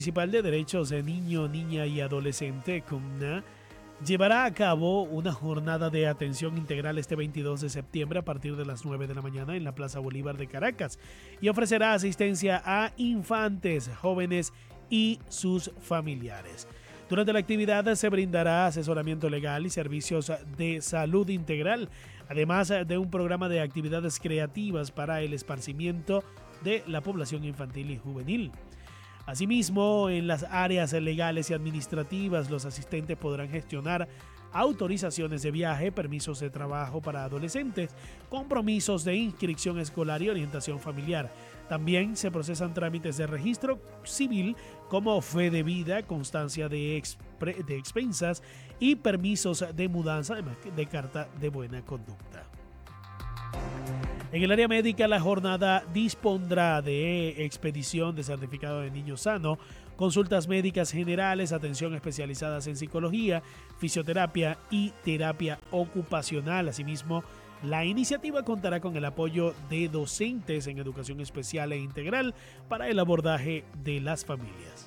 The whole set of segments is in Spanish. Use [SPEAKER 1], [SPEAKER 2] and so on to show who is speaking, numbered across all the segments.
[SPEAKER 1] Municipal de Derechos de Niño, Niña y Adolescente, CUNA, llevará a cabo una jornada de atención integral este 22 de septiembre a partir de las 9 de la mañana en la Plaza Bolívar de Caracas y ofrecerá asistencia a infantes, jóvenes y sus familiares. Durante la actividad se brindará asesoramiento legal y servicios de salud integral, además de un programa de actividades creativas para el esparcimiento de la población infantil y juvenil. Asimismo, en las áreas legales y administrativas, los asistentes podrán gestionar autorizaciones de viaje, permisos de trabajo para adolescentes, compromisos de inscripción escolar y orientación familiar. También se procesan trámites de registro civil como fe de vida, constancia de expensas y permisos de mudanza, además de carta de buena conducta. En el área médica, la jornada dispondrá de expedición de certificado de niño sano, consultas médicas generales, atención especializadas en psicología, fisioterapia y terapia ocupacional. Asimismo, la iniciativa contará con el apoyo de docentes en educación especial e integral para el abordaje de las familias.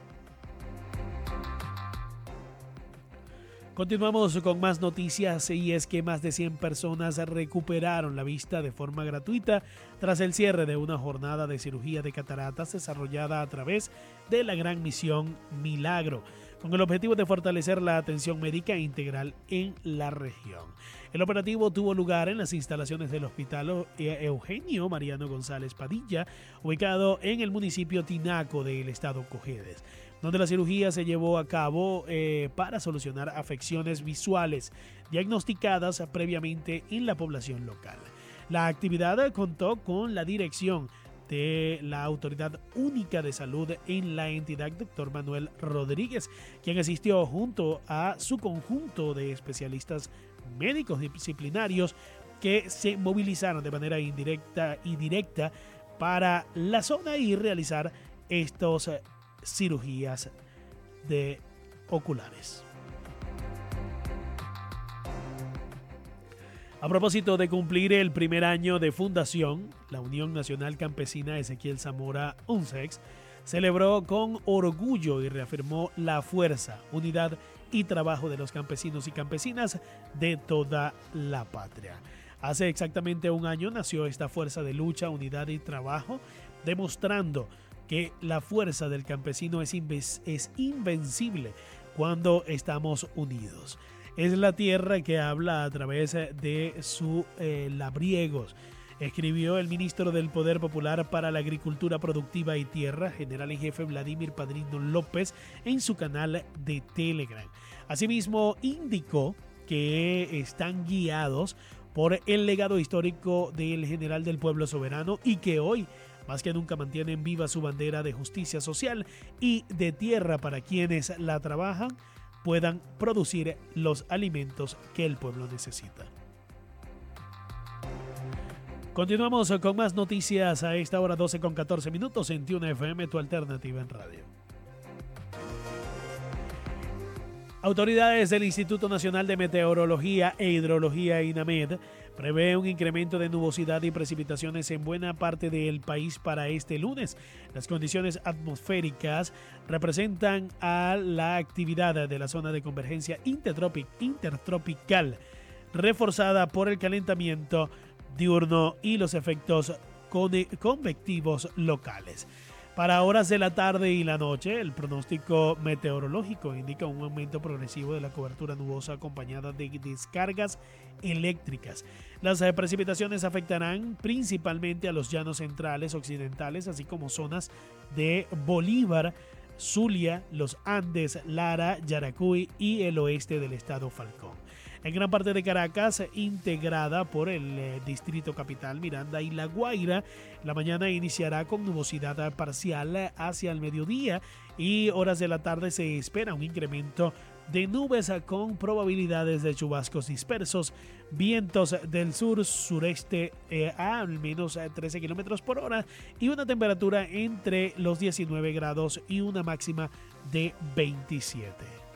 [SPEAKER 1] Continuamos con más noticias y es que más de 100 personas recuperaron la vista de forma gratuita tras el cierre de una jornada de cirugía de cataratas desarrollada a través de la Gran Misión Milagro, con el objetivo de fortalecer la atención médica integral en la región. El operativo tuvo lugar en las instalaciones del Hospital Eugenio Mariano González Padilla, ubicado en el municipio Tinaco del estado Cojedes, donde la cirugía se llevó a cabo para solucionar afecciones visuales diagnosticadas previamente en la población local. La actividad contó con la dirección de la Autoridad Única de Salud en la entidad, doctor Manuel Rodríguez, quien asistió junto a su conjunto de especialistas médicos disciplinarios que se movilizaron de manera indirecta y directa para la zona y realizar estos cirugías de oculares. A propósito de cumplir el primer año de fundación, la Unión Nacional Campesina Ezequiel Zamora UNCEX celebró con orgullo y reafirmó la fuerza, unidad y trabajo de los campesinos y campesinas de toda la patria. Hace exactamente un año nació esta fuerza de lucha, unidad y trabajo, demostrando que la fuerza del campesino es invencible cuando estamos unidos. Es la tierra que habla a través de sus labriegos, escribió el ministro del Poder Popular para la Agricultura Productiva y Tierra, general en jefe Vladimir Padrino López, en su canal de Telegram. Asimismo, indicó que están guiados por el legado histórico del general del pueblo soberano y que hoy más que nunca mantienen viva su bandera de justicia social y de tierra para quienes la trabajan puedan producir los alimentos que el pueblo necesita. Continuamos con más noticias a esta hora 12:14 en Tune FM, tu alternativa en radio. Autoridades del Instituto Nacional de Meteorología e Hidrología INAMED prevé un incremento de nubosidad y precipitaciones en buena parte del país para este lunes. Las condiciones atmosféricas representan a la actividad de la zona de convergencia intertropical, reforzada por el calentamiento diurno y los efectos convectivos locales. Para horas de la tarde y la noche, el pronóstico meteorológico indica un aumento progresivo de la cobertura nubosa acompañada de descargas eléctricas. Las precipitaciones afectarán principalmente a los llanos centrales, occidentales, así como zonas de Bolívar, Zulia, los Andes, Lara, Yaracuy y el oeste del estado Falcón. En gran parte de Caracas, integrada por el Distrito Capital, Miranda y La Guaira, la mañana iniciará con nubosidad parcial hacia el mediodía y horas de la tarde se espera un incremento de nubes con probabilidades de chubascos dispersos, vientos del sur-sureste a al menos 13 kilómetros por hora y una temperatura entre los 19 grados y una máxima de 27.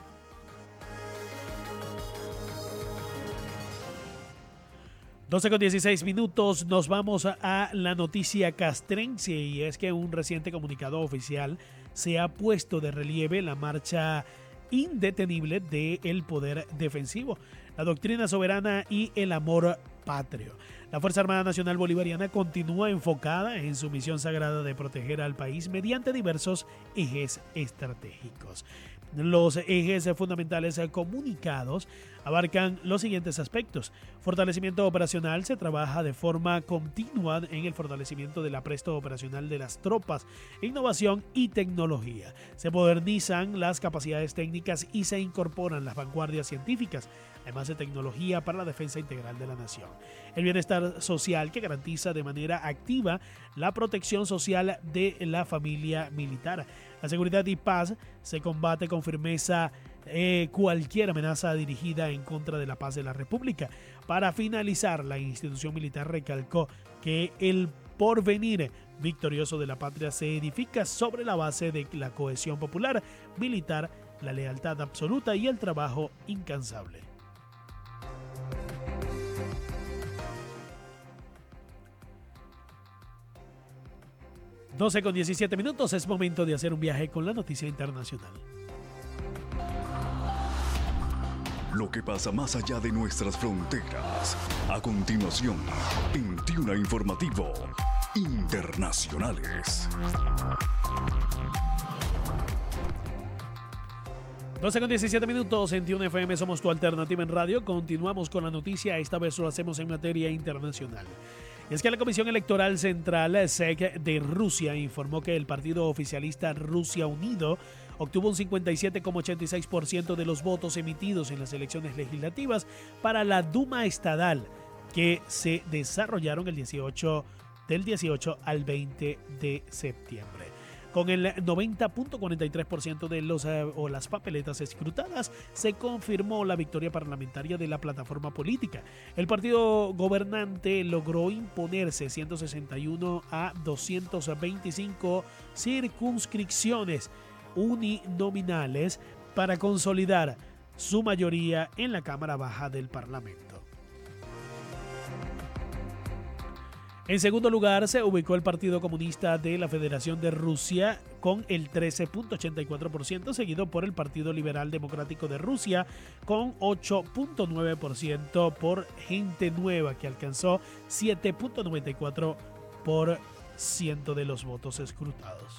[SPEAKER 1] Doce con 16 minutos, nos vamos a la noticia castrense y es que un reciente comunicado oficial se ha puesto de relieve la marcha indetenible del poder defensivo, la doctrina soberana y el amor patrio. La Fuerza Armada Nacional Bolivariana continúa enfocada en su misión sagrada de proteger al país mediante diversos ejes estratégicos. Los ejes fundamentales comunicados abarcan los siguientes aspectos. Fortalecimiento operacional: se trabaja de forma continua en el fortalecimiento del apresto operacional de las tropas, innovación y tecnología. Se modernizan las capacidades técnicas y se incorporan las vanguardias científicas, además de tecnología para la defensa integral de la nación. El bienestar social, que garantiza de manera activa la protección social de la familia militar. La seguridad y paz: se combate con firmeza cualquier amenaza dirigida en contra de la paz de la República. Para finalizar, la institución militar recalcó que el porvenir victorioso de la patria se edifica sobre la base de la cohesión popular, militar, la lealtad absoluta y el trabajo incansable. (12:17) es momento de hacer un viaje con la noticia internacional.
[SPEAKER 2] Lo que pasa más allá de nuestras fronteras. A continuación, en Tuna Informativo Internacionales.
[SPEAKER 1] 12:17 en Tuna FM, somos tu alternativa en radio. Continuamos con la noticia, esta vez lo hacemos en materia internacional. Y es que la Comisión Electoral Central (CEC) de Rusia informó que el partido oficialista Rusia Unido obtuvo un 57,86% de los votos emitidos en las elecciones legislativas para la Duma Estadal, que se desarrollaron del 18 al 20 de septiembre. Con el 90,43% de las papeletas escrutadas, se confirmó la victoria parlamentaria de la plataforma política. El partido gobernante logró imponerse 161 a 225 circunscripciones uninominales para consolidar su mayoría en la Cámara Baja del Parlamento. En segundo lugar se ubicó el Partido Comunista de la Federación de Rusia con el 13,84%, seguido por el Partido Liberal Democrático de Rusia con 8,9%, por Gente Nueva, que alcanzó 7,94% de los votos escrutados.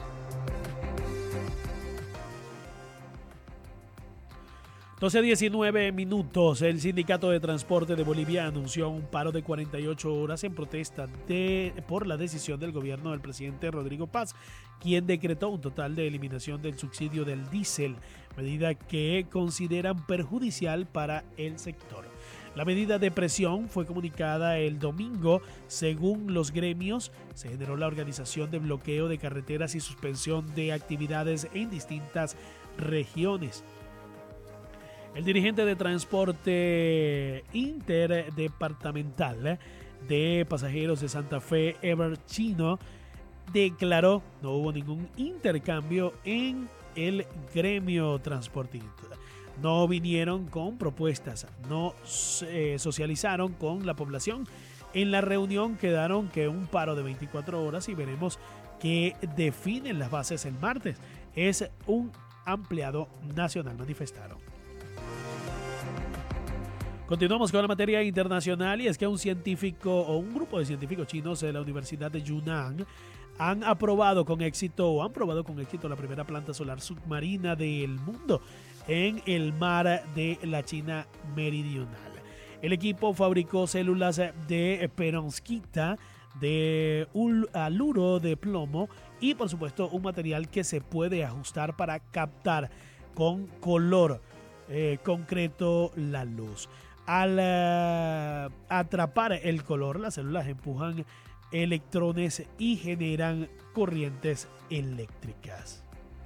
[SPEAKER 1] (12:19) El Sindicato de Transporte de Bolivia anunció un paro de 48 horas en protesta por la decisión del gobierno del presidente Rodrigo Paz, quien decretó un total de eliminación del subsidio del diésel, medida que consideran perjudicial para el sector. La medida de presión fue comunicada el domingo. Según los gremios, se generó la organización de bloqueo de carreteras y suspensión de actividades en distintas regiones. El dirigente de transporte interdepartamental de pasajeros de Santa Fe, Ever Chino, declaró no hubo ningún intercambio en el gremio transportista. No vinieron con propuestas, no socializaron con la población. En la reunión quedaron que un paro de 24 horas y veremos qué definen las bases el martes. Es un ampliado nacional, manifestaron. Continuamos con la materia internacional, y es que un grupo de científicos chinos de la Universidad de Yunnan han probado con éxito la primera planta solar submarina del mundo en el mar de la China meridional. El equipo fabricó células de perovskita, de haluro de plomo y, por supuesto, un material que se puede ajustar para captar con color concreto la luz. Al atrapar el color, las células empujan electrones y generan corrientes eléctricas.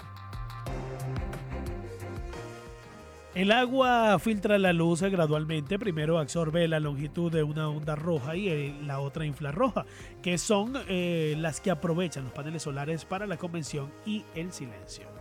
[SPEAKER 1] El agua filtra la luz gradualmente. Primero absorbe la longitud de una onda roja y la otra infrarroja, que son las que aprovechan los paneles solares para la convección y el silencio.